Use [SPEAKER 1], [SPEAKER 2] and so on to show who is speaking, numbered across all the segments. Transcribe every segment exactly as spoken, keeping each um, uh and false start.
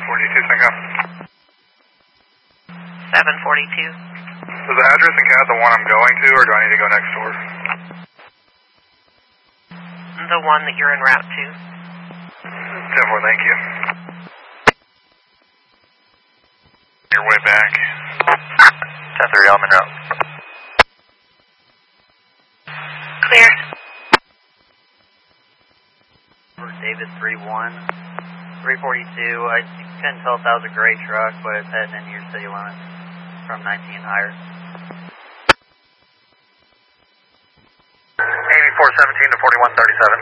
[SPEAKER 1] forty-two, Syncom.
[SPEAKER 2] seven forty-two.
[SPEAKER 1] Is the address in Cat the one I'm going to, or do I need to go next door?
[SPEAKER 2] The one that you're en route to.
[SPEAKER 1] ten four, thank you. Your way back. ten three, I'm en route.
[SPEAKER 2] Clear.
[SPEAKER 3] David three one. three forty-two, I couldn't tell if that was a gray truck, but it's heading into your city limits from nineteen higher.
[SPEAKER 1] eighty-four seventeen to forty-one thirty-seven.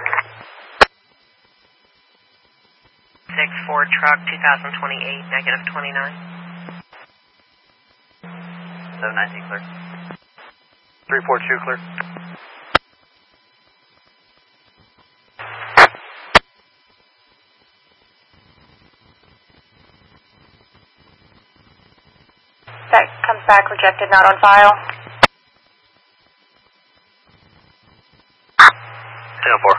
[SPEAKER 2] six four truck, two thousand twenty-eight, negative twenty-nine.
[SPEAKER 3] seven nineteen clear. three four two clear.
[SPEAKER 4] That comes back rejected, not on file.
[SPEAKER 1] ten four.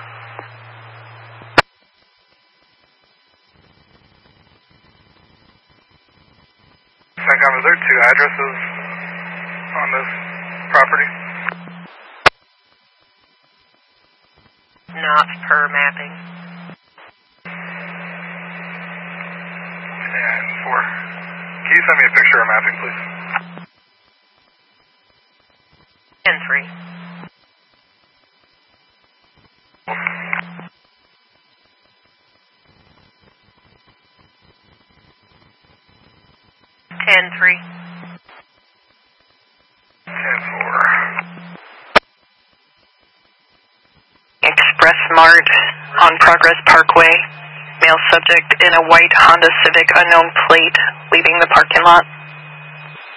[SPEAKER 1] Syncom, is there two addresses on this property?
[SPEAKER 2] Not per mapping.
[SPEAKER 1] ten four. Can you send me a picture of mapping, please?
[SPEAKER 2] ten three. ten three.
[SPEAKER 1] ten four.
[SPEAKER 2] Express Mart on Progress Parkway. Male subject in a white Honda Civic, unknown plate, leaving the parking lot.